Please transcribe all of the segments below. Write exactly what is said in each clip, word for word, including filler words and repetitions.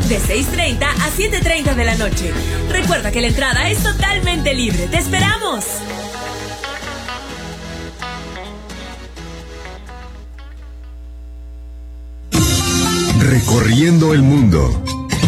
de seis treinta a siete treinta de la noche. Recuerda que la entrada es totalmente libre. ¡Te esperamos! Recorriendo el mundo.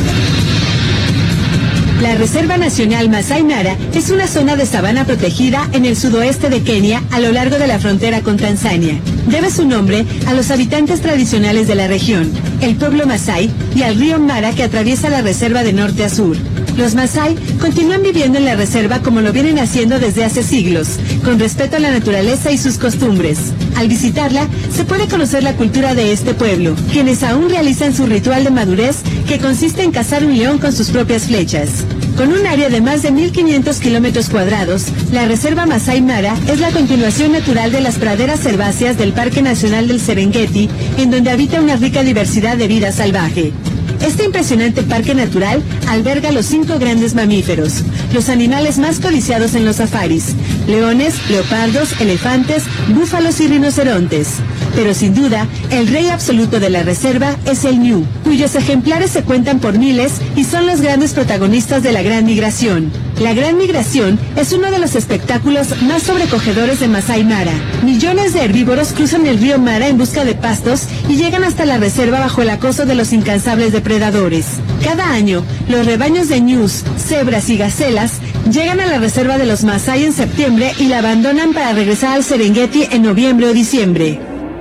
La Reserva Nacional Masai Mara es una zona de sabana protegida en el sudoeste de Kenia, a lo largo de la frontera con Tanzania. Debe su nombre a los habitantes tradicionales de la región, el pueblo Masai, y al río Mara que atraviesa la reserva de norte a sur. Los Masai continúan viviendo en la reserva como lo vienen haciendo desde hace siglos, con respeto a la naturaleza y sus costumbres. Al visitarla, se puede conocer la cultura de este pueblo, quienes aún realizan su ritual de madurez, que consiste en cazar un león con sus propias flechas. Con un área de más de mil quinientos kilómetros cuadrados, la Reserva Masai Mara es la continuación natural de las praderas herbáceas del Parque Nacional del Serengeti, en donde habita una rica diversidad de vida salvaje. Este impresionante parque natural alberga los cinco grandes mamíferos, los animales más codiciados en los safaris: leones, leopardos, elefantes, búfalos y rinocerontes. Pero sin duda, el rey absoluto de la reserva es el ñu, cuyos ejemplares se cuentan por miles y son los grandes protagonistas de la Gran Migración. La Gran Migración es uno de los espectáculos más sobrecogedores de Masai Mara. Millones de herbívoros cruzan el río Mara en busca de pastos y llegan hasta la reserva bajo el acoso de los incansables depredadores. Cada año, los rebaños de ñus, cebras y gacelas llegan a la reserva de los Masai en septiembre y la abandonan para regresar al Serengeti en noviembre o diciembre.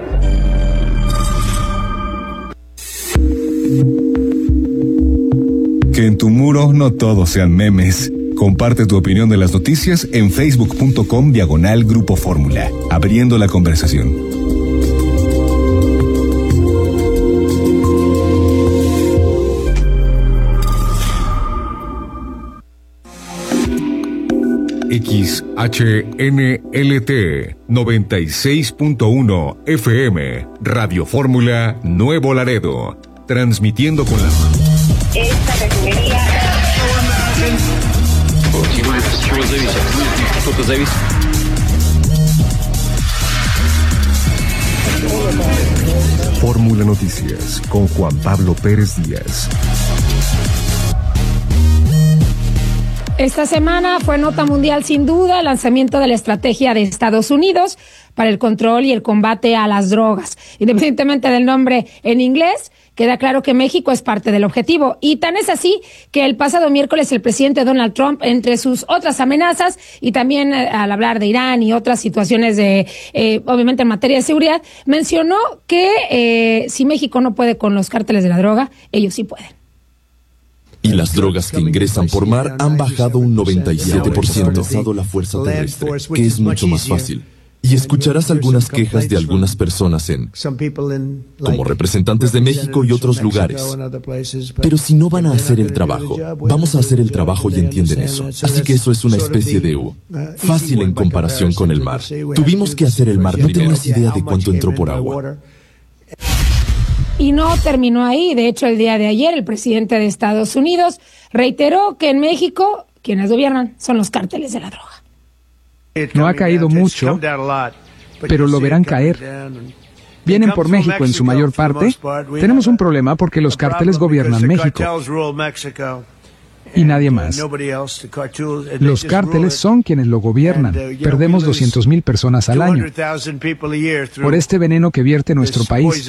Que en tu muro no todos sean memes. Comparte tu opinión de las noticias en facebook.com diagonal Grupo Fórmula, abriendo la conversación. X H N L T noventa y seis punto uno F M, Radio Fórmula Nuevo Laredo, transmitiendo con la... Esta refinería... Fórmula Noticias con Juan Pablo Pérez Díaz. Esta semana fue nota mundial sin duda el lanzamiento de la estrategia de Estados Unidos para el control y el combate a las drogas. Independientemente del nombre en inglés, queda claro que México es parte del objetivo. Y tan es así que el pasado miércoles el presidente Donald Trump, entre sus otras amenazas y también eh, al hablar de Irán y otras situaciones de, eh, obviamente en materia de seguridad, mencionó que eh, si México no puede con los cárteles de la droga, ellos sí pueden. Y las drogas que ingresan por mar han bajado un noventa y siete por ciento. La fuerza terrestre, que es mucho más fácil. Y escucharás algunas quejas de algunas personas en, como representantes de México y otros lugares. Pero si no van a hacer el trabajo, vamos a hacer el trabajo y entienden eso. Así que eso es una especie de U. Fácil en comparación con el mar. Tuvimos que hacer el mar, no tenías idea de cuánto entró por agua. Y no terminó ahí. De hecho, el día de ayer, el presidente de Estados Unidos reiteró que en México, quienes gobiernan son los cárteles de la droga. No ha caído mucho, pero lo verán caer. Vienen por México en su mayor parte. Tenemos un problema porque los cárteles gobiernan México y nadie más. Los cárteles son quienes lo gobiernan. Perdemos doscientas mil personas al año por este veneno que vierte nuestro país.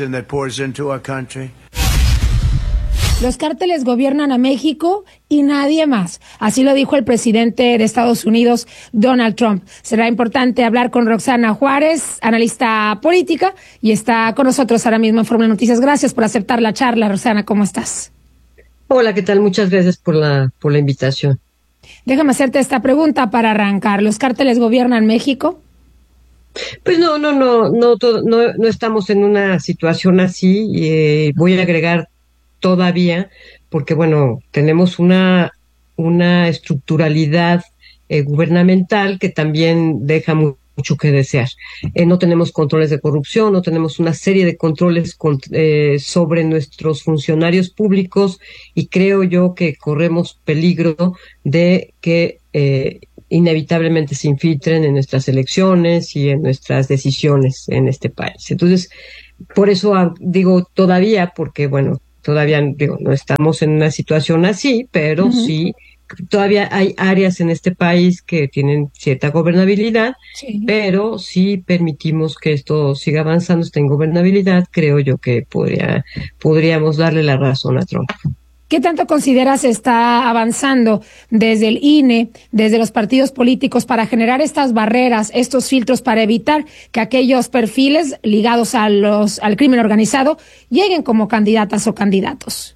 Los cárteles gobiernan a México y nadie más. Así lo dijo el presidente de Estados Unidos, Donald Trump. Será importante hablar con Roxana Juárez, analista política, y está con nosotros ahora mismo en Fórmula Noticias. Gracias por aceptar la charla, Roxana. ¿Cómo estás? Hola, ¿qué tal? Muchas gracias por la, por la invitación. Déjame hacerte esta pregunta para arrancar. ¿Los cárteles gobiernan México? Pues no, no, no, no, todo, no, no estamos en una situación así. Eh, voy a agregar todavía, porque bueno, tenemos una, una estructuralidad eh, gubernamental que también deja muy, mucho que desear. Eh, no tenemos controles de corrupción, no tenemos una serie de controles con, eh, sobre nuestros funcionarios públicos, y creo yo que corremos peligro de que eh, inevitablemente se infiltren en nuestras elecciones y en nuestras decisiones en este país. Entonces, por eso digo todavía, porque bueno, todavía digo, no estamos en una situación así, pero uh-huh. sí, todavía hay áreas en este país que tienen cierta gobernabilidad, sí. pero si permitimos que esto siga avanzando, esta ingobernabilidad, creo yo que podría, podríamos darle la razón a Trump. ¿Qué tanto consideras está avanzando desde el I N E, desde los partidos políticos para generar estas barreras, estos filtros para evitar que aquellos perfiles ligados a los, al crimen organizado lleguen como candidatas o candidatos?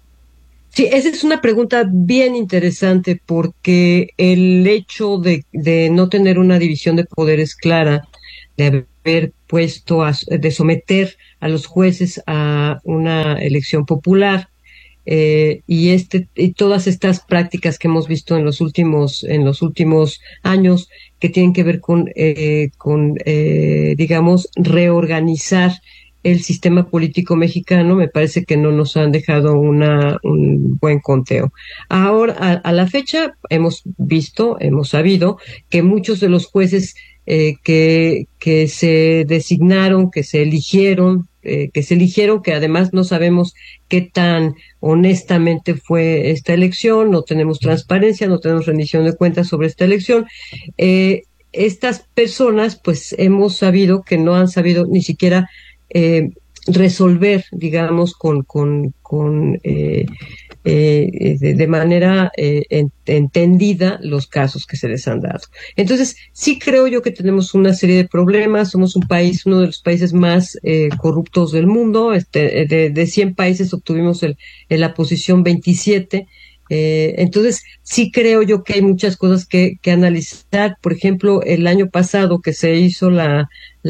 Sí, esa es una pregunta bien interesante porque el hecho de, de no tener una división de poderes clara, de haber puesto, a, de someter a los jueces a una elección popular, Eh, y este y todas estas prácticas que hemos visto en los últimos en los últimos años que tienen que ver con eh, con eh, digamos reorganizar el sistema político mexicano, me parece que no nos han dejado una un buen conteo. Ahora a, a la fecha hemos visto, hemos sabido que muchos de los jueces eh, que que se designaron, que se eligieron Eh, que se eligieron, que además no sabemos qué tan honestamente fue esta elección, no tenemos transparencia, no tenemos rendición de cuentas sobre esta elección. Eh, estas personas, pues hemos sabido que no han sabido ni siquiera eh, resolver, digamos, con, con, con eh, eh, de, de manera eh, en, entendida los casos que se les han dado. Entonces, sí creo yo que tenemos una serie de problemas, somos un país, uno de los países más eh, corruptos del mundo, este, de, de cien países obtuvimos el, en la posición veintisiete, eh, entonces sí creo yo que hay muchas cosas que, que analizar. Por ejemplo, el año pasado que se hizo la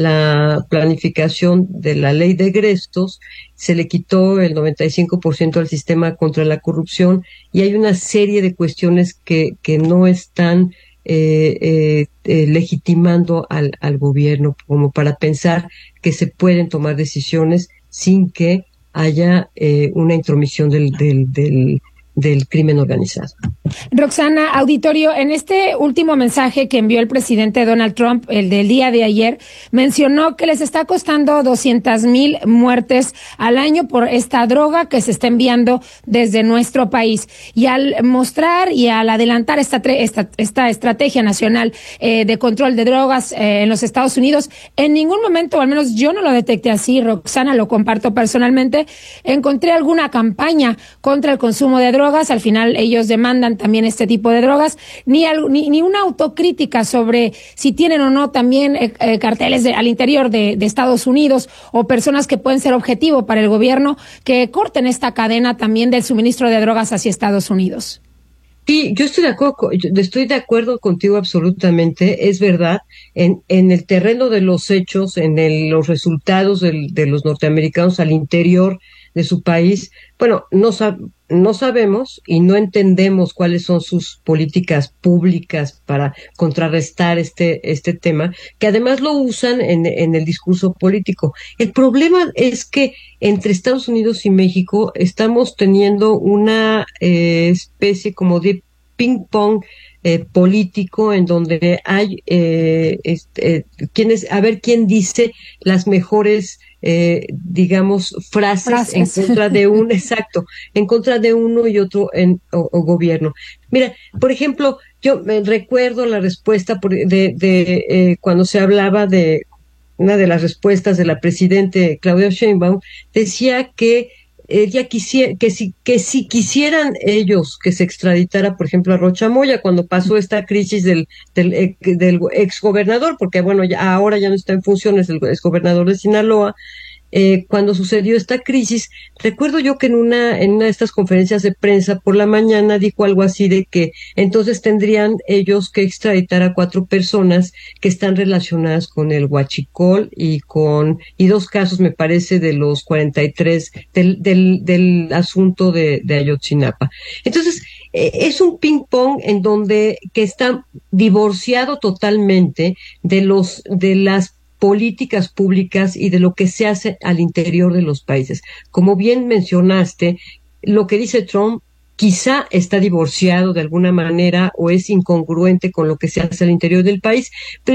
la planificación de la ley de egrestos, se le quitó el noventa y cinco por ciento al sistema contra la corrupción y hay una serie de cuestiones que, que no están eh, eh, eh, legitimando al, al gobierno como para pensar que se pueden tomar decisiones sin que haya eh, una intromisión del, del, del del crimen organizado. Roxana, auditorio, en este último mensaje que envió el presidente Donald Trump, el del día de ayer, mencionó que les está costando doscientas mil muertes al año por esta droga que se está enviando desde nuestro país. Y al mostrar y al adelantar esta esta, esta estrategia nacional eh, de control de drogas eh, en los Estados Unidos, en ningún momento, o al menos yo no lo detecté así, Roxana, lo comparto personalmente, encontré alguna campaña contra el consumo de drogas. Al final ellos demandan también este tipo de drogas, ni, al, ni, ni una autocrítica sobre si tienen o no también eh, eh, carteles de, al interior de, de Estados Unidos o personas que pueden ser objetivo para el gobierno que corten esta cadena también del suministro de drogas hacia Estados Unidos. Sí, yo estoy de acuerdo, estoy de acuerdo contigo absolutamente, es verdad, en, en el terreno de los hechos, en el, los resultados del, de los norteamericanos al interior de su país, bueno, no, sab, no sabemos y no entendemos cuáles son sus políticas públicas para contrarrestar este, este tema, que además lo usan en, en el discurso político. El problema es que entre Estados Unidos y México estamos teniendo una eh, especie como de ping-pong eh, político en donde hay eh, este, eh, quienes, a ver quién dice las mejores Eh, digamos, frases, frases en contra de un, exacto, en contra de uno y otro en, o, o gobierno. Mira, por ejemplo, yo me recuerdo la respuesta por, de, de eh, cuando se hablaba de una de las respuestas de la presidente Claudia Sheinbaum, decía que ella quisiera, que si, que si quisieran ellos que se extraditara, por ejemplo, a Rocha Moya, cuando pasó esta crisis del, del, del exgobernador, porque bueno, ya ahora ya no está en funciones el exgobernador de Sinaloa, eh, cuando sucedió esta crisis, recuerdo yo que en una, en una de estas conferencias de prensa por la mañana dijo algo así de que entonces tendrían ellos que extraditar a cuatro personas que están relacionadas con el huachicol y con, y dos casos me parece de los cuarenta y tres del, del, del asunto de, de Ayotzinapa. Entonces, eh, es un ping pong en donde, que está divorciado totalmente de los, de las políticas públicas y de lo que se hace al interior de los países. Como bien mencionaste, lo que dice Trump quizá está divorciado de alguna manera o es incongruente con lo que se hace al interior del país, pero en México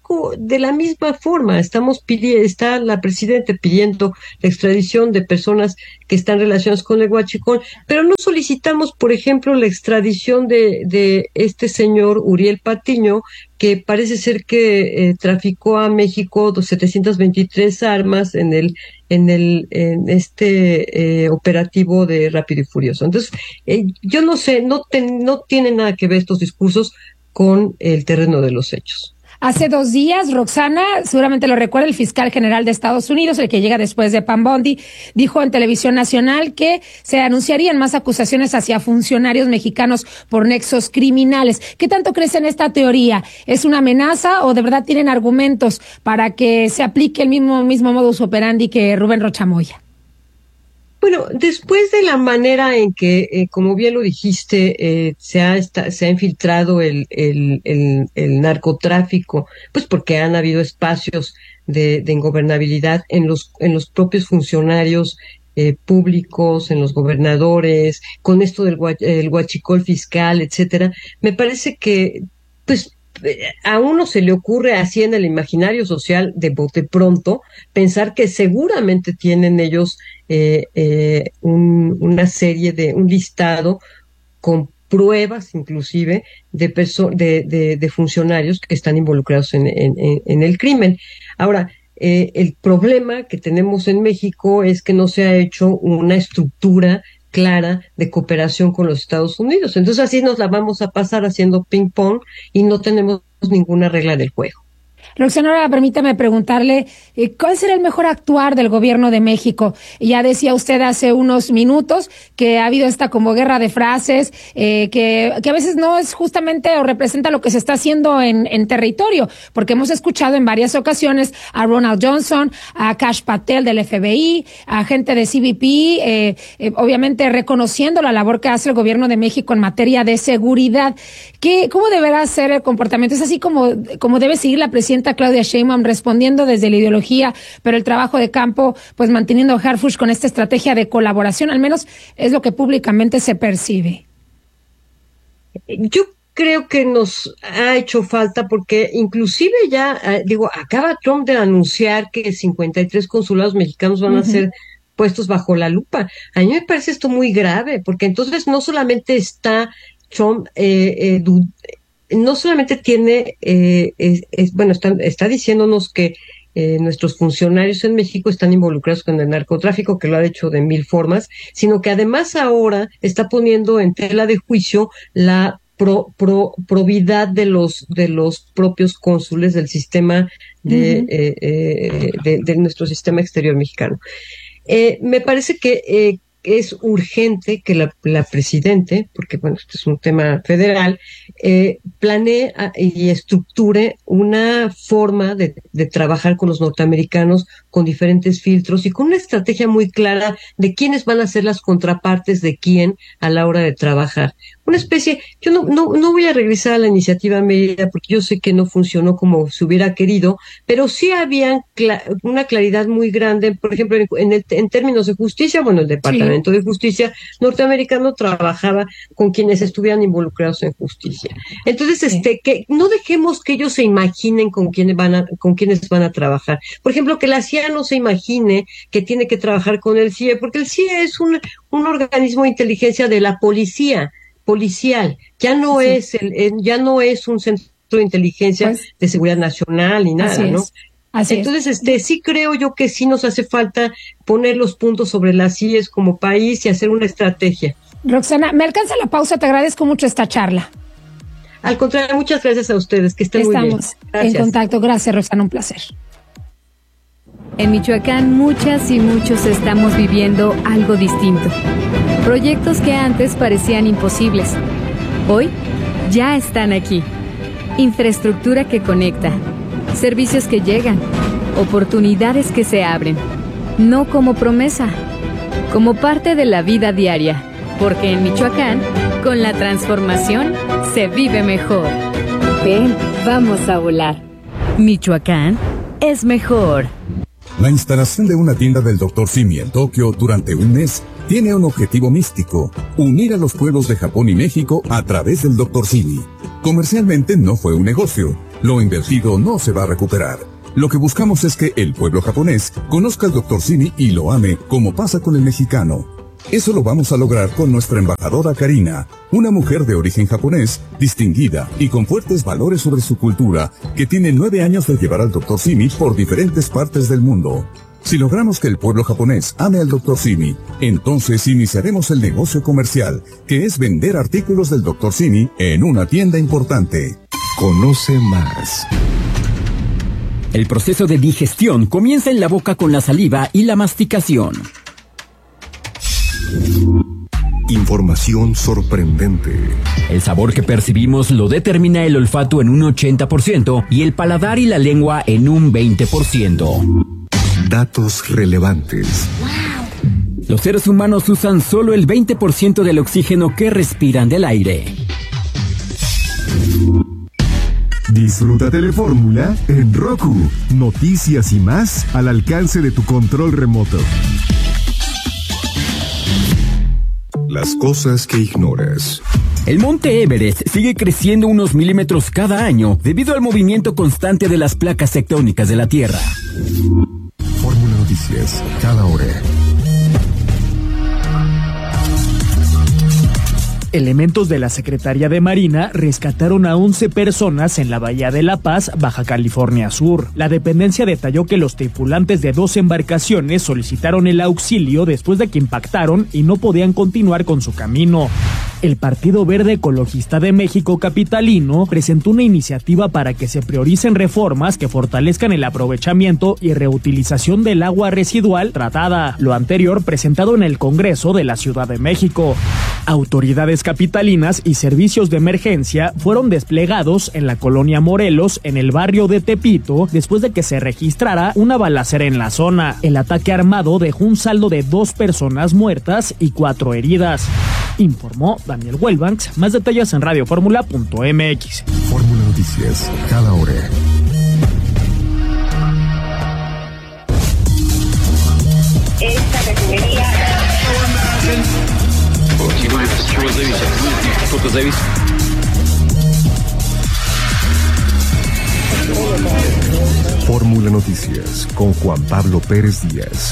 México, de la misma forma, estamos pidiendo, está la presidenta pidiendo la extradición de personas que están relacionadas con el huachicol, pero no solicitamos, por ejemplo, la extradición de, de este señor Uriel Patiño, que parece ser que eh, traficó a México setecientas veintitrés armas en el en el en este eh, operativo de Rápido y Furioso. Entonces, eh, yo no sé, no ten, no tienen nada que ver estos discursos con el terreno de los hechos. Hace dos días, Roxana, seguramente lo recuerda, el fiscal general de Estados Unidos, el que llega después de Pam Bondi, dijo en Televisión Nacional que se anunciarían más acusaciones hacia funcionarios mexicanos por nexos criminales. ¿Qué tanto crees en esta teoría? ¿Es una amenaza o de verdad tienen argumentos para que se aplique el mismo, mismo modus operandi que Rubén Rocha Moya? Bueno, después de la manera en que, eh, como bien lo dijiste, eh, se ha esta, se ha infiltrado el, el, el, el narcotráfico, pues porque han habido espacios de, de ingobernabilidad en los, en los propios funcionarios eh, públicos, en los gobernadores, con esto del el huachicol fiscal, etcétera. Me parece que, pues, a uno se le ocurre así en el imaginario social de bote pronto pensar que seguramente tienen ellos eh, eh, un, una serie de un listado con pruebas inclusive de, perso- de, de, de funcionarios que están involucrados en, en, en el crimen. Ahora, eh, el problema que tenemos en México es que no se ha hecho una estructura clara de cooperación con los Estados Unidos. Entonces así nos la vamos a pasar haciendo ping pong y no tenemos ninguna regla del juego. Roxana, ahora permítame preguntarle, ¿cuál será el mejor actuar del gobierno de México? Ya decía usted hace unos minutos que ha habido esta como guerra de frases, eh, que, que a veces no es justamente o representa lo que se está haciendo en, en territorio, porque hemos escuchado en varias ocasiones a Ronald Johnson, a Kash Patel del F B I, a gente de C B P, eh, eh, obviamente reconociendo la labor que hace el gobierno de México en materia de seguridad. ¿Qué, cómo deberá ser el comportamiento? ¿Es así como, como debe seguir la presidenta Claudia Sheinbaum respondiendo desde la ideología, pero el trabajo de campo, pues manteniendo a Harfuch con esta estrategia de colaboración? Al menos es lo que públicamente se percibe. Yo creo que nos ha hecho falta porque inclusive ya, eh, digo, acaba Trump de anunciar que cincuenta y tres consulados mexicanos van uh-huh. a ser puestos bajo la lupa. A mí me parece esto muy grave, porque entonces no solamente está Trump eh, eh, du- no solamente tiene, eh, es, es, bueno, está, está diciéndonos que eh, nuestros funcionarios en México están involucrados con el narcotráfico, que lo ha hecho de mil formas, sino que además ahora está poniendo en tela de juicio la pro, pro, probidad de los de los propios cónsules del sistema de, uh-huh. eh, eh, de, de nuestro sistema exterior mexicano. Eh, me parece que eh, es urgente que la, la presidente, porque bueno, este es un tema federal, eh, planee y estructure una forma de, de trabajar con los norteamericanos con diferentes filtros y con una estrategia muy clara de quiénes van a ser las contrapartes de quién a la hora de trabajar. Una especie, yo no, no, no voy a regresar a la iniciativa Mérida porque yo sé que no funcionó como se hubiera querido, pero sí había cla- una claridad muy grande, por ejemplo, en, en, el, en términos de justicia, bueno, el Departamento sí. de Justicia norteamericano trabajaba con quienes estuvieran involucrados en justicia. Entonces, sí. este, que no dejemos que ellos se imaginen con quiénes van a, con quiénes van a trabajar. Por ejemplo, que la C I A no se imagine que tiene que trabajar con el C I E, porque el C I E es un, un organismo de inteligencia de la policía, policial, ya no sí. es el, ya no es un centro de inteligencia pues, de seguridad nacional ni nada, ¿no? Así Entonces, es. este, sí creo yo que sí nos hace falta poner los puntos sobre las íes como país y hacer una estrategia. Roxana, me alcanza la pausa, te agradezco mucho esta charla. Al contrario, muchas gracias a ustedes, que estén Estamos muy bien. Estamos en contacto, gracias Roxana, un placer. En Michoacán muchas y muchos estamos viviendo algo distinto. Proyectos que antes parecían imposibles, hoy ya están aquí. Infraestructura que conecta, servicios que llegan, oportunidades que se abren. No como promesa, como parte de la vida diaria. Porque en Michoacán, con la transformación, se vive mejor. Ven, vamos a volar. Michoacán es mejor. La instalación de una tienda del doctor Simi en Tokio durante un mes tiene un objetivo místico: unir a los pueblos de Japón y México a través del doctor Simi. Comercialmente no fue un negocio, Lo invertido no se va a recuperar. Lo que buscamos es que el pueblo japonés conozca al doctor Simi y lo ame, como pasa con el mexicano. Eso lo vamos a lograr con nuestra embajadora Karina, una mujer de origen japonés, distinguida y con fuertes valores sobre su cultura, que tiene nueve años de llevar al doctor Simi por diferentes partes del mundo. Si logramos que el pueblo japonés ame al doctor Simi, entonces iniciaremos el negocio comercial, que es vender artículos del doctor Simi en una tienda importante. Conoce más. El proceso de digestión comienza en la boca con la saliva y la masticación. Información sorprendente. El sabor que percibimos lo determina el olfato en un ochenta por ciento y el paladar y la lengua en un veinte por ciento. Datos relevantes. Los seres humanos usan solo el veinte por ciento del oxígeno que respiran del aire. Disfruta Telefórmula en Roku. Noticias y más al alcance de tu control remoto. Las cosas que ignoras. El monte Everest sigue creciendo unos milímetros cada año debido al movimiento constante de las placas tectónicas de la Tierra. Fórmula Noticias, cada hora. Elementos de la Secretaría de Marina rescataron a once personas en la Bahía de La Paz, Baja California Sur. La dependencia detalló que los tripulantes de dos embarcaciones solicitaron el auxilio después de que impactaron y no podían continuar con su camino. El Partido Verde Ecologista de México capitalino presentó una iniciativa para que se prioricen reformas que fortalezcan el aprovechamiento y reutilización del agua residual tratada. Lo anterior presentado en el Congreso de la Ciudad de México. Autoridades capitalinas y servicios de emergencia fueron desplegados en la colonia Morelos, en el barrio de Tepito, después de que se registrara una balacera en la zona. El ataque armado dejó un saldo de dos personas muertas y cuatro heridas. Informó Daniel Welbanks. Más detalles en radioformula punto m x. Fórmula Noticias, cada hora. Esta refinería... Fórmula Noticias con Juan Pablo Pérez Díaz.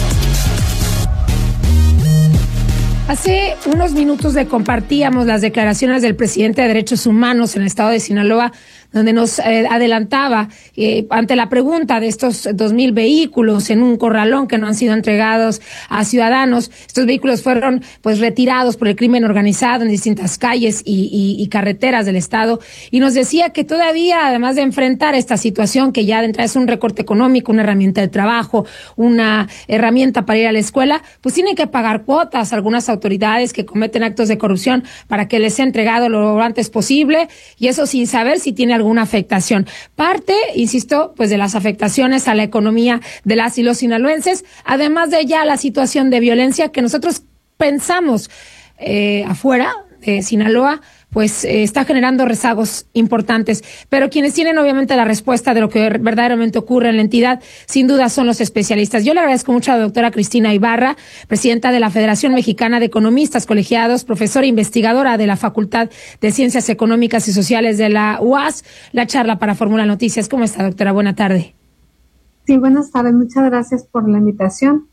Hace unos minutos le compartíamos las declaraciones del presidente de Derechos Humanos en el estado de Sinaloa, donde nos eh, adelantaba eh, ante la pregunta de estos dos mil vehículos en un corralón que no han sido entregados a ciudadanos. Estos vehículos fueron pues retirados por el crimen organizado en distintas calles y, y, y carreteras del estado, y nos decía que todavía, además de enfrentar esta situación que ya de entrada es un recorte económico, una herramienta de trabajo, una herramienta para ir a la escuela, pues tienen que pagar cuotas a algunas autoridades que cometen actos de corrupción para que les sea entregado lo antes posible, y eso sin saber si tiene alguna afectación. Parte, insisto, pues de las afectaciones a la economía de las y los sinaloenses, además de ya la situación de violencia que nosotros pensamos eh, afuera de Sinaloa, pues eh, está generando rezagos importantes. Pero quienes tienen obviamente la respuesta de lo que verdaderamente ocurre en la entidad, sin duda son los especialistas. Yo le agradezco mucho a la doctora Cristina Ibarra, presidenta de la Federación Mexicana de Economistas Colegiados, profesora e investigadora de la Facultad de Ciencias Económicas y Sociales de la U A S, la charla para Fórmula Noticias. ¿Cómo está, doctora? Buena tarde. Sí, buenas tardes. Muchas gracias por la invitación.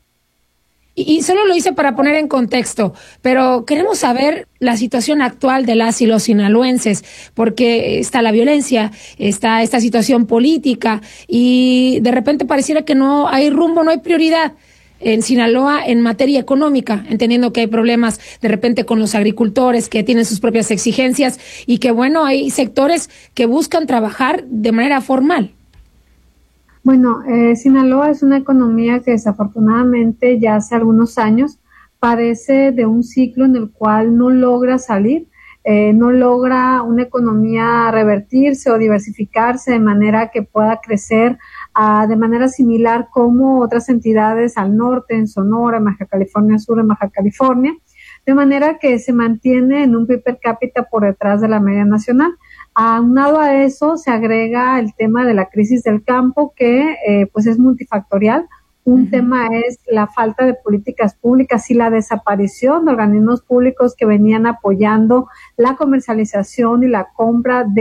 Y, y solo lo hice para poner en contexto, pero queremos saber la situación actual de las y los sinaloenses, porque está la violencia, está esta situación política y de repente pareciera que no hay rumbo, no hay prioridad en Sinaloa en materia económica, entendiendo que hay problemas de repente con los agricultores que tienen sus propias exigencias y que bueno, hay sectores que buscan trabajar de manera formal. Bueno, eh, Sinaloa es una economía que desafortunadamente ya hace algunos años padece de un ciclo en el cual no logra salir, eh, no logra una economía revertirse o diversificarse de manera que pueda crecer uh, de manera similar como otras entidades al norte, en Sonora, en Baja California Sur, en Baja California, de manera que se mantiene en un P I B per cápita por detrás de la media nacional. Aunado a eso se agrega el tema de la crisis del campo que eh, pues es multifactorial. Un uh-huh. tema es la falta de políticas públicas y la desaparición de organismos públicos que venían apoyando la comercialización y la compra de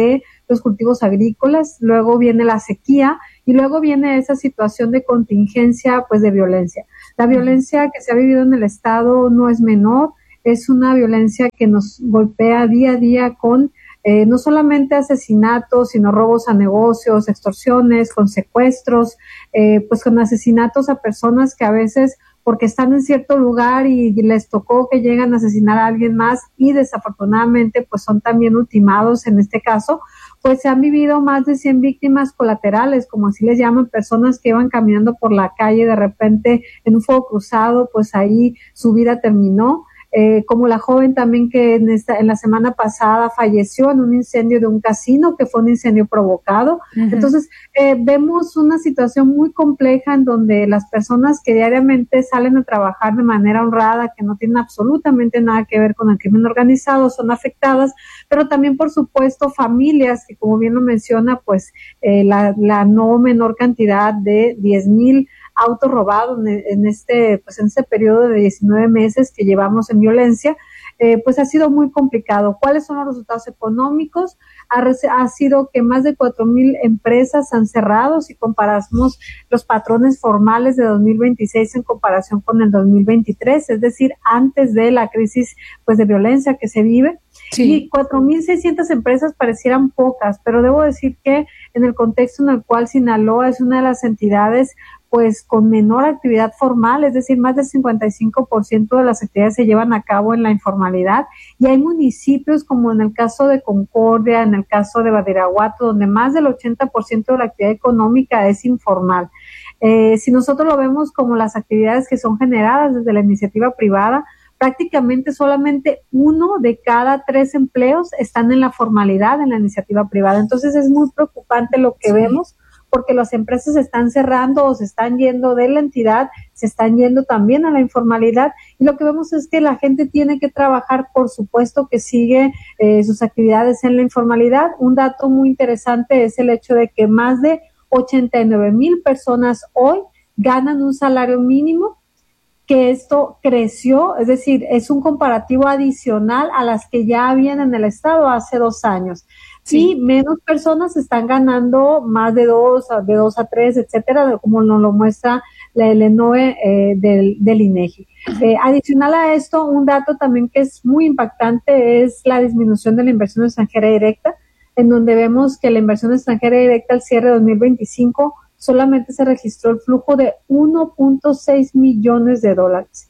los cultivos agrícolas, luego viene la sequía y luego viene esa situación de contingencia, pues de violencia. La violencia que se ha vivido en el estado no es menor, es una violencia que nos golpea día a día con eh, no solamente asesinatos, sino robos a negocios, extorsiones, con secuestros, eh, pues con asesinatos a personas que a veces porque están en cierto lugar y les tocó que llegan a asesinar a alguien más y desafortunadamente pues son también ultimados en este caso, pues se han vivido más de cien víctimas colaterales, como así les llaman, personas que iban caminando por la calle de repente en un fuego cruzado, pues ahí su vida terminó. Eh, como la joven también que en, esta, en la semana pasada falleció en un incendio de un casino, que fue un incendio provocado. Uh-huh. Entonces, eh, vemos una situación muy compleja en donde las personas que diariamente salen a trabajar de manera honrada, que no tienen absolutamente nada que ver con el crimen organizado, son afectadas, pero también, por supuesto, familias que, como bien lo menciona, pues eh, la, la no menor cantidad de diez mil autos robados en este, pues en este periodo de diecinueve meses que llevamos en violencia, eh, pues ha sido muy complicado. ¿Cuáles son los resultados económicos? Ha, ha sido que más de cuatro mil empresas han cerrado, si comparamos los patrones formales de dos mil veintiséis en comparación con el dos mil veintitrés, es decir, antes de la crisis pues de violencia que se vive. Sí. Y cuatro mil seiscientas empresas parecieran pocas, pero debo decir que en el contexto en el cual Sinaloa es una de las entidades pues con menor actividad formal, es decir, más del cincuenta y cinco por ciento de las actividades se llevan a cabo en la informalidad, y hay municipios como en el caso de Concordia, en el caso de Badiraguato, donde más del ochenta por ciento de la actividad económica es informal. Eh, si nosotros lo vemos como las actividades que son generadas desde la iniciativa privada, prácticamente solamente uno de cada tres empleos están en la formalidad, en la iniciativa privada. Entonces es muy preocupante lo que sí. vemos, porque las empresas se están cerrando o se están yendo de la entidad, se están yendo también a la informalidad, y lo que vemos es que la gente tiene que trabajar, por supuesto que sigue eh, sus actividades en la informalidad. Un dato muy interesante es el hecho de que más de ochenta y nueve mil personas hoy ganan un salario mínimo, que esto creció, es decir, es un comparativo adicional a las que ya habían en el estado hace dos años. Sí, y menos personas están ganando más de dos, de dos a tres, etcétera, como nos lo muestra el ENOE eh, del, del INEGI. Eh, adicional a esto, un dato también que es muy impactante es la disminución de la inversión extranjera directa, en donde vemos que la inversión extranjera directa al cierre de dos mil veinticinco solamente se registró el flujo de uno punto seis millones de dólares.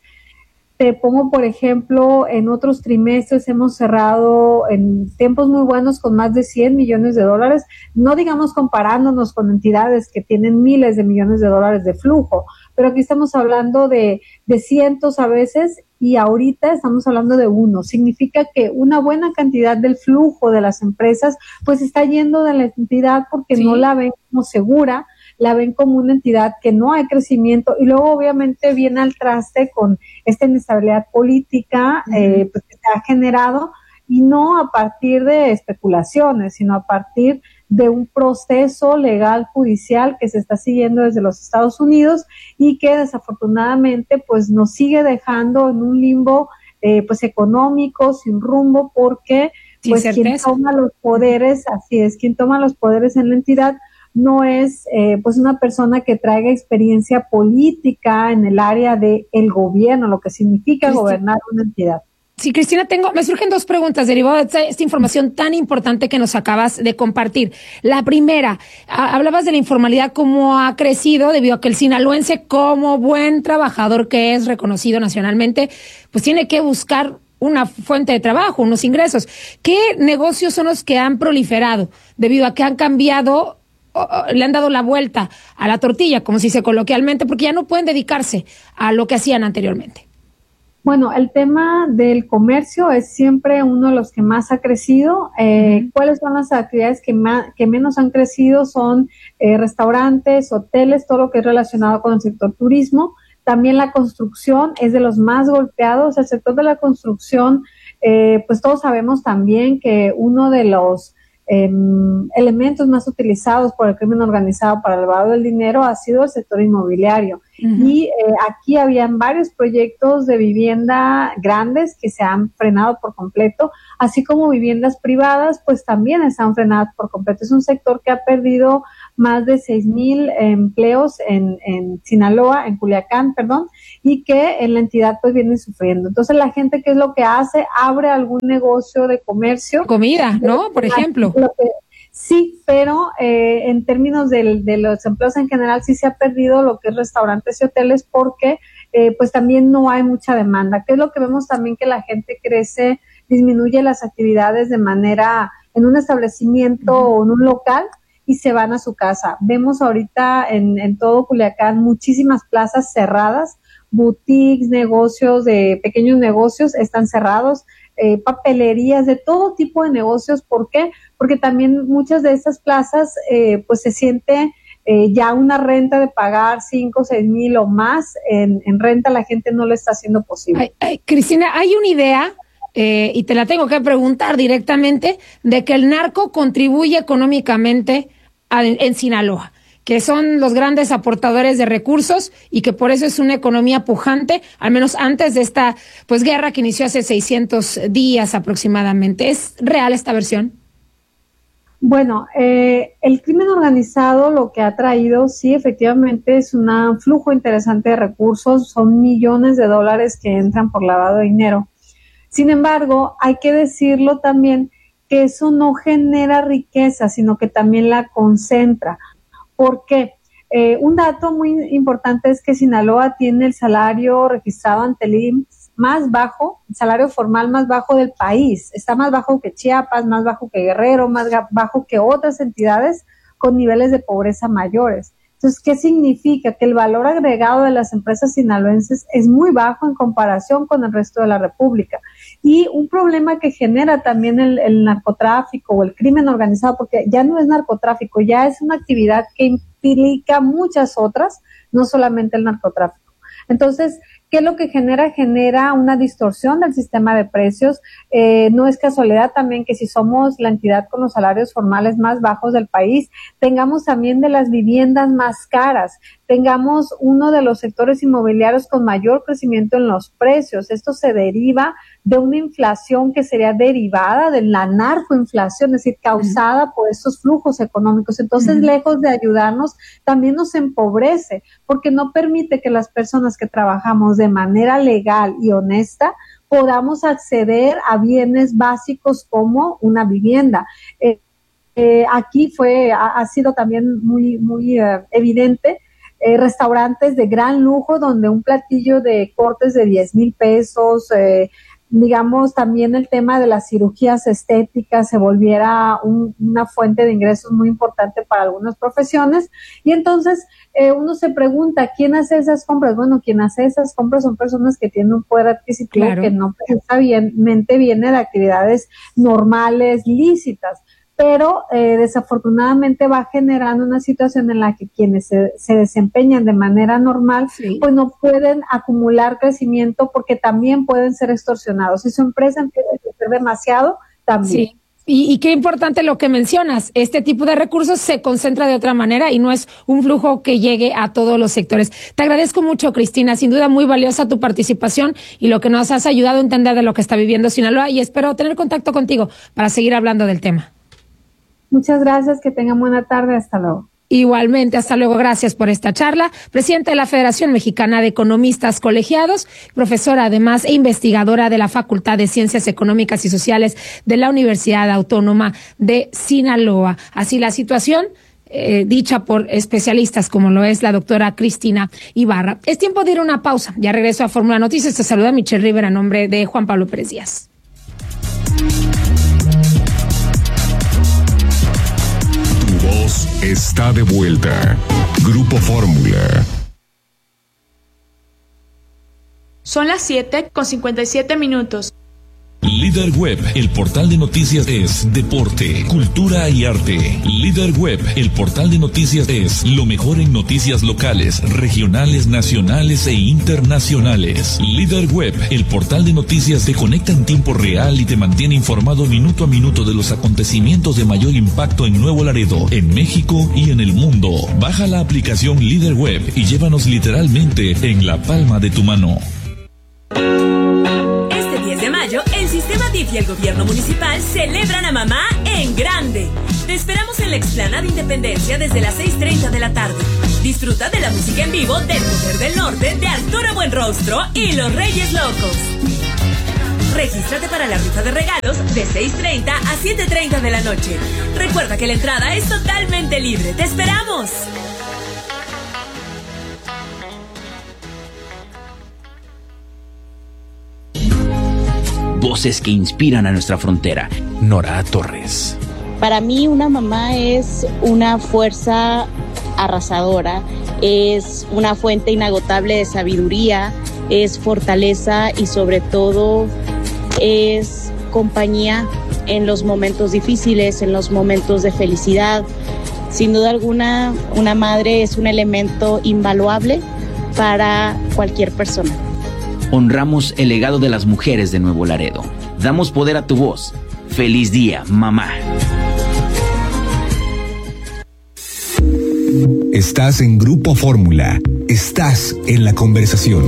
Te pongo, por ejemplo, en otros trimestres hemos cerrado en tiempos muy buenos con más de cien millones de dólares, no digamos comparándonos con entidades que tienen miles de millones de dólares de flujo, pero aquí estamos hablando de, de cientos a veces, y ahorita estamos hablando de uno. Significa que una buena cantidad del flujo de las empresas pues está yendo de la entidad porque sí. no la ven como segura, la ven como una entidad que no hay crecimiento, y luego obviamente viene al traste con esta inestabilidad política uh-huh. eh, pues, que se ha generado, y no a partir de especulaciones, sino a partir de un proceso legal judicial que se está siguiendo desde los Estados Unidos y que desafortunadamente pues nos sigue dejando en un limbo eh, pues económico, sin rumbo, porque pues quien toma los poderes, así es, quien toma los poderes en la entidad no es eh, pues una persona que traiga experiencia política en el área de el gobierno, lo que significa Cristina. Gobernar una entidad. Sí, Cristina, tengo, me surgen dos preguntas derivado de esta, esta información tan importante que nos acabas de compartir. La primera, a, hablabas de la informalidad, cómo ha crecido debido a que el sinaloense, como buen trabajador que es reconocido nacionalmente, pues tiene que buscar una fuente de trabajo, unos ingresos. ¿Qué negocios son los que han proliferado debido a que han cambiado, le han dado la vuelta a la tortilla, como se dice coloquialmente, porque ya no pueden dedicarse a lo que hacían anteriormente? Bueno, el tema del comercio es siempre uno de los que más ha crecido. Eh, uh-huh. ¿Cuáles son las actividades que, más, que menos han crecido? Son eh, restaurantes, hoteles, todo lo que es relacionado con el sector turismo. También la construcción es de los más golpeados. El sector de la construcción, eh, pues todos sabemos también que uno de los Eh, elementos más utilizados por el crimen organizado para el lavado del dinero ha sido el sector inmobiliario. Uh-huh. Y eh, aquí habían varios proyectos de vivienda grandes que se han frenado por completo, así como viviendas privadas, pues también están frenadas por completo. Es un sector que ha perdido más de seis mil empleos en, en Sinaloa, en Culiacán, perdón, y que en la entidad pues vienen sufriendo. Entonces la gente, ¿qué es lo que hace? Abre algún negocio de comercio. Comida, ¿no? Por ejemplo. Lo que, sí, pero eh, en términos de, de los empleos en general sí se ha perdido lo que es restaurantes y hoteles porque eh, pues también no hay mucha demanda. ¿Qué es lo que vemos también? Que la gente crece, disminuye las actividades de manera en un establecimiento uh-huh. o en un local y se van a su casa. Vemos ahorita en, en todo Culiacán muchísimas plazas cerradas, boutiques, negocios de pequeños negocios están cerrados, eh, papelerías, de todo tipo de negocios. ¿Por qué? Porque también muchas de estas plazas eh, pues se siente eh, ya una renta de pagar cinco, seis mil o más en, en renta, la gente no lo está haciendo posible. Ay, ay, Cristina, hay una idea eh, y te la tengo que preguntar directamente, de que el narco contribuye económicamente a, en Sinaloa, que son los grandes aportadores de recursos y que por eso es una economía pujante, al menos antes de esta pues guerra que inició hace seiscientos días aproximadamente. ¿Es real esta versión? Bueno, eh, el crimen organizado lo que ha traído, sí, efectivamente es un flujo interesante de recursos, son millones de dólares que entran por lavado de dinero. Sin embargo, hay que decirlo también que eso no genera riqueza, sino que también la concentra. ¿Por qué? Eh, un dato muy importante es que Sinaloa tiene el salario registrado ante el I M S S más bajo, el salario formal más bajo del país. Está más bajo que Chiapas, más bajo que Guerrero, más bajo que otras entidades con niveles de pobreza mayores. Entonces, ¿qué significa? Que el valor agregado de las empresas sinaloenses es muy bajo en comparación con el resto de la República. Y un problema que genera también el, el narcotráfico o el crimen organizado, porque ya no es narcotráfico, ya es una actividad que implica muchas otras, no solamente el narcotráfico. Entonces, ¿qué es lo que genera? Genera una distorsión del sistema de precios. Eh, no es casualidad también que si somos la entidad con los salarios formales más bajos del país, tengamos también de las viviendas más caras, tengamos uno de los sectores inmobiliarios con mayor crecimiento en los precios. Esto se deriva de una inflación que sería derivada de la narcoinflación, es decir, causada uh-huh. por estos flujos económicos. Entonces, uh-huh. lejos de ayudarnos, también nos empobrece, porque no permite que las personas que trabajamos de manera legal y honesta podamos acceder a bienes básicos como una vivienda. Eh, eh, aquí fue, ha, ha sido también muy, muy uh, evidente. Eh, restaurantes de gran lujo donde un platillo de cortes de diez mil pesos, eh, digamos también el tema de las cirugías estéticas se volviera un, una fuente de ingresos muy importante para algunas profesiones. Y entonces eh, uno se pregunta, ¿quién hace esas compras? Bueno, quien hace esas compras son personas que tienen un poder adquisitivo claro. que no precisamente viene de actividades normales, lícitas. Pero eh, desafortunadamente va generando una situación en la que quienes se, se desempeñan de manera normal, sí. pues no pueden acumular crecimiento porque también pueden ser extorsionados. Si su empresa empieza a crecer demasiado, también. Sí. Y, y qué importante lo que mencionas, este tipo de recursos se concentra de otra manera y no es un flujo que llegue a todos los sectores. Te agradezco mucho, Cristina, sin duda muy valiosa tu participación y lo que nos has ayudado a entender de lo que está viviendo Sinaloa, y espero tener contacto contigo para seguir hablando del tema. Muchas gracias, que tengan buena tarde, hasta luego. Igualmente, hasta luego, gracias por esta charla. Presidenta de la Federación Mexicana de Economistas Colegiados, profesora además e investigadora de la Facultad de Ciencias Económicas y Sociales de la Universidad Autónoma de Sinaloa. Así la situación, eh, dicha por especialistas como lo es la doctora Cristina Ibarra. Es tiempo de ir a una pausa. Ya regreso a Fórmula Noticias. Te saluda Michelle Rivera en nombre de Juan Pablo Pérez Díaz. Está de vuelta. Grupo Fórmula. Son las siete con cincuenta y siete minutos. Líder Web, el portal de noticias es deporte, cultura y arte. Líder Web, el portal de noticias es lo mejor en noticias locales, regionales, nacionales e internacionales. Líder Web, el portal de noticias te conecta en tiempo real y te mantiene informado minuto a minuto de los acontecimientos de mayor impacto en Nuevo Laredo, en México y en el mundo. Baja la aplicación Líder Web y llévanos literalmente en la palma de tu mano. diez de mayo, el Sistema D I F y el Gobierno Municipal celebran a mamá en grande. Te esperamos en la explanada Independencia desde las seis treinta de la tarde. Disfruta de la música en vivo del Poder del Norte de Arturo Buenrostro y los Reyes Locos. Regístrate para la rifa de regalos de seis treinta a siete treinta de la noche. Recuerda que la entrada es totalmente libre. ¡Te esperamos! Voces que inspiran a nuestra frontera. Nora Torres. Para mí una mamá es una fuerza arrasadora, es una fuente inagotable de sabiduría, es fortaleza y sobre todo es compañía en los momentos difíciles, en los momentos de felicidad. Sin duda alguna, una madre es un elemento invaluable para cualquier persona. Honramos el legado de las mujeres de Nuevo Laredo. Damos poder a tu voz. Feliz día, mamá. Estás en Grupo Fórmula. Estás en la conversación.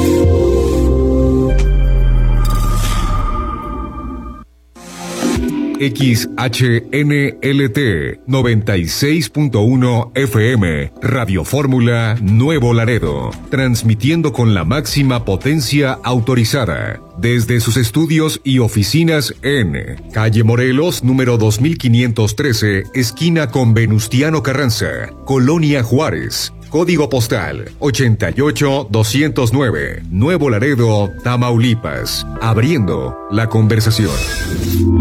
X H N L T noventa y seis punto uno F M, Radio Fórmula Nuevo Laredo, transmitiendo con la máxima potencia autorizada, desde sus estudios y oficinas en Calle Morelos, número dos mil quinientos trece, esquina con Venustiano Carranza, Colonia Juárez. Código postal ochenta y ocho doscientos nueve, Nuevo Laredo, Tamaulipas. Abriendo la conversación.